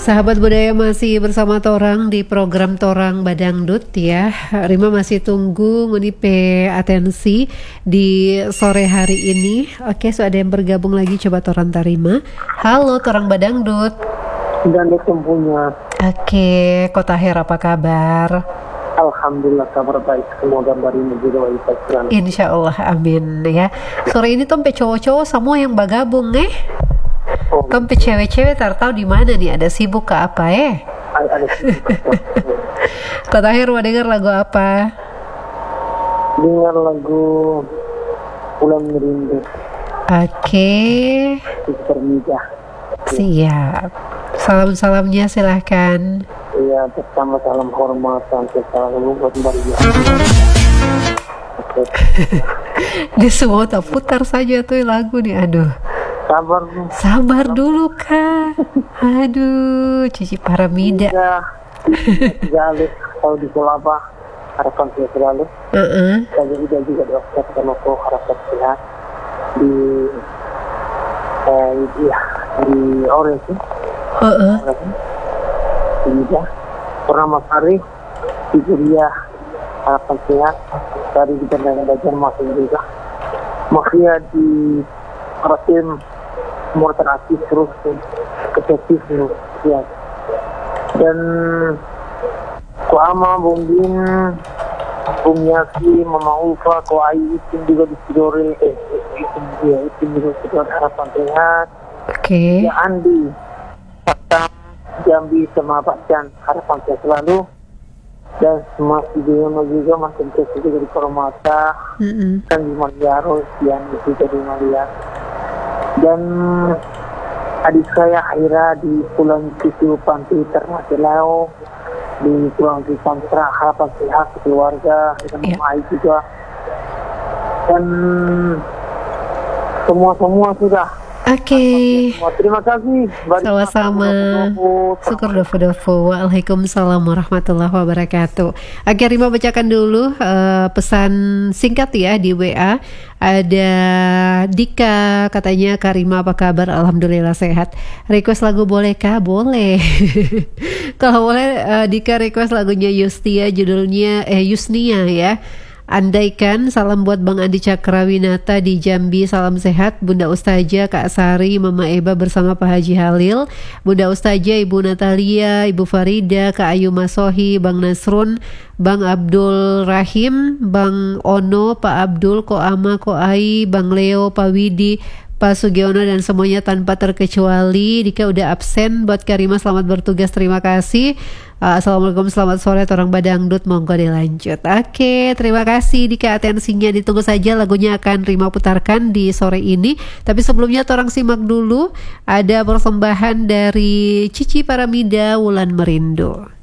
Sahabat budaya masih bersama Torang di program Torang Badangdut ya. Rima masih tunggu menipe atensi di sore hari ini. Oke, so ada yang bergabung lagi, coba Torang Tarima. Halo Torang Badangdut. Dan tempunya. Oke, Kota Her apa kabar? Alhamdulillah kabar baik. Semoga Rima juga baik. Insya Allah, amin ya. Sore ini tompe cowok-cowok semua yang bergabung Tompe cewek-cewek tahu di mana nih, ada sibuk ke apa Ada Kota Her mau denger lagu apa? Dengar lagu Bulan Merindu. Oke. Termijah. Siap. Salam-salamnya silahkan. Iya, pertama salam hormat sampai salam buat Mbak Rima. Dia semua tak putar saja tuh lagu nih, aduh. Sabar dulu Kak. Aduh, Cici Paramida. Jalur tahu di Kolaba harapan saya selalu. Saya juga dokter sama harapan sehat di di Orange. Tidak pernah Mas Ari di kuliah harapan sehat dari di belajar masih juga. Makanya di Rasim mortalasi terus ketesis ya. Dan Kuama Bungin Bungyasi Mama Ulfa Kuai itu juga di Sidore itu juga sekitar harapan sehat. Oke. Ya Andi Patang Jambi sama Pak Chan harapan sehat selalu. Dan Mas Idiono juga Mas Tentu juga dari Koromata dan di Maliaro yang itu dari Maliaro. Dan adik saya Haira di Pulau Kisu Panti Internasional di Pulau Kisantra harapan sehat keluarga dengan Mai juga, dan semua sudah. Oke. Terima kasih. Sama-sama. Syukur dofu. Waalaikumsalam warahmatullahi wabarakatuh. Oke, Rima bacakan dulu pesan singkat ya di WA. Ada Dika katanya, Kak Rima apa kabar? Alhamdulillah sehat. Request lagu boleh kah? Boleh. Kalau boleh Dika request lagunya Yustia, judulnya Yusnia ya. Andaikan. Salam buat Bang Andi Cakrawinata di Jambi, salam sehat. Bunda Ustazah, Kak Sari, Mama Eba bersama Pak Haji Halil, Bunda Ustazah, Ibu Natalia, Ibu Farida, Kak Ayu Masohi, Bang Nasrun, Bang Abdul Rahim, Bang Ono, Pak Abdul, Ko Ama, Ko Ai, Bang Leo, Pak Widi, Pak Sugiono, dan semuanya tanpa terkecuali. Dika udah absen, buat Karima selamat bertugas, terima kasih. Assalamualaikum, selamat sore Torang Badangdut, monggo dilanjut. Oke, terima kasih Dika atensinya, ditunggu saja lagunya akan Rima putarkan di sore ini. Tapi sebelumnya Torang simak dulu ada persembahan dari Cici Paramida, Wulan Merindu.